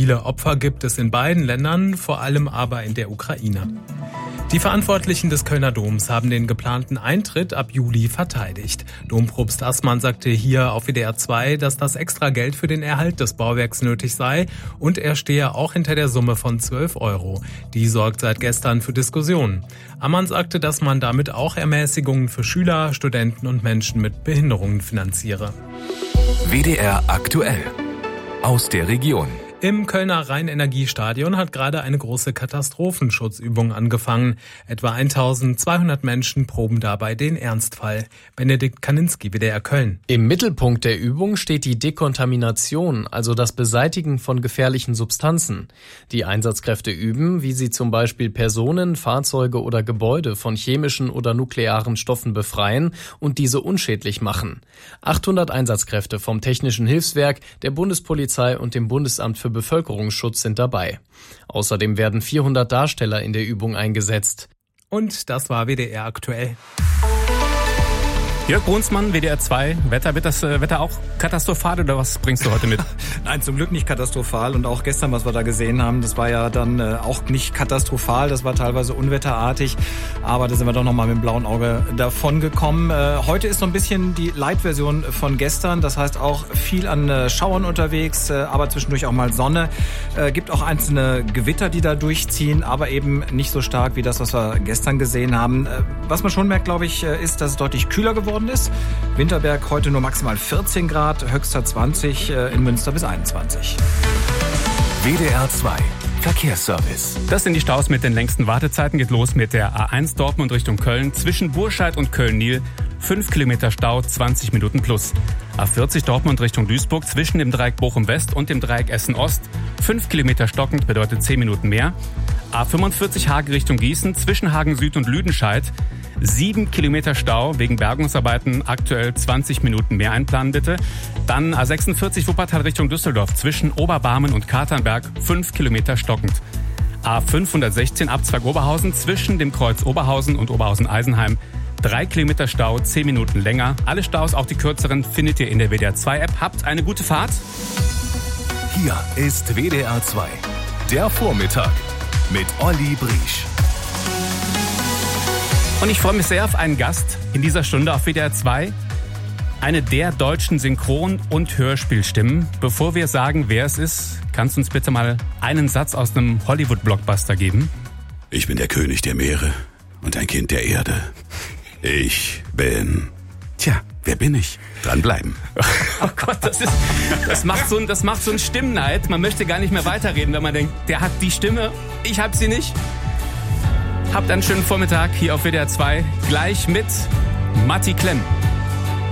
Viele Opfer gibt es in beiden Ländern, vor allem aber in der Ukraine. Die Verantwortlichen des Kölner Doms haben den geplanten Eintritt ab Juli verteidigt. Dompropst Assmann sagte hier auf WDR 2, dass das extra Geld für den Erhalt des Bauwerks nötig sei und er stehe auch hinter der Summe von 12 €. Die sorgt seit gestern für Diskussionen. Ammann sagte, dass man damit auch Ermäßigungen für Schüler, Studenten und Menschen mit Behinderungen finanziere. WDR aktuell aus der Region. Im Kölner Rheinenergiestadion hat gerade eine große Katastrophenschutzübung angefangen. Etwa 1200 Menschen proben dabei den Ernstfall. Benedikt Kaninski, WDR Köln. Im Mittelpunkt der Übung steht die Dekontamination, also das Beseitigen von gefährlichen Substanzen. Die Einsatzkräfte üben, wie sie zum Beispiel Personen, Fahrzeuge oder Gebäude von chemischen oder nuklearen Stoffen befreien und diese unschädlich machen. 800 Einsatzkräfte vom Technischen Hilfswerk, der Bundespolizei und dem Bundesamt für Bevölkerungsschutz sind dabei. Außerdem werden 400 Darsteller in der Übung eingesetzt. Und das war WDR aktuell. Jörg Brunsmann, WDR 2. Wird das Wetter auch katastrophal oder was bringst du heute mit? Nein, zum Glück nicht katastrophal. Und auch gestern, was wir da gesehen haben, das war ja dann auch nicht katastrophal. Das war teilweise unwetterartig. Aber da sind wir doch nochmal mit dem blauen Auge davon gekommen. Heute ist so ein bisschen die Light-Version von gestern. Das heißt auch viel an Schauern unterwegs, aber zwischendurch auch mal Sonne. Gibt auch einzelne Gewitter, die da durchziehen, aber eben nicht so stark wie das, was wir gestern gesehen haben. Was man schon merkt, glaube ich, ist, dass es deutlich kühler geworden ist. Winterberg heute nur maximal 14 Grad, höchster 20, in Münster bis 21. WDR 2 Verkehrsservice. Das sind die Staus mit den längsten Wartezeiten. Geht los mit der A1 Dortmund Richtung Köln. Zwischen Burscheid und Köln-Nil 5 Kilometer Stau, 20 Minuten plus. A40 Dortmund Richtung Duisburg zwischen dem Dreieck Bochum-West und dem Dreieck Essen-Ost. 5 Kilometer stockend bedeutet 10 Minuten mehr. A45 Hagen Richtung Gießen zwischen Hagen Süd und Lüdenscheid. 7 Kilometer Stau wegen Bergungsarbeiten, aktuell 20 Minuten mehr einplanen bitte. Dann A46 Wuppertal Richtung Düsseldorf zwischen Oberbarmen und Katernberg 5 Kilometer stockend. A516 Abzweig Oberhausen zwischen dem Kreuz Oberhausen und Oberhausen-Eisenheim 3 Kilometer Stau, 10 Minuten länger. Alle Staus, auch die kürzeren, findet ihr in der WDR 2 App. Habt eine gute Fahrt. Hier ist WDR 2, der Vormittag mit Olli Briesch. Und ich freue mich sehr auf einen Gast in dieser Stunde auf WDR 2. Eine der deutschen Synchron- und Hörspielstimmen. Bevor wir sagen, wer es ist, kannst du uns bitte mal einen Satz aus einem Hollywood-Blockbuster geben? Ich bin der König der Meere und ein Kind der Erde. Ich bin... Tja, wer bin ich? Dranbleiben. Oh Gott, das macht so einen Stimmneid. Man möchte gar nicht mehr weiterreden, wenn man denkt, der hat die Stimme, ich hab sie nicht. Habt einen schönen Vormittag hier auf WDR 2. Gleich mit Matti Klemm.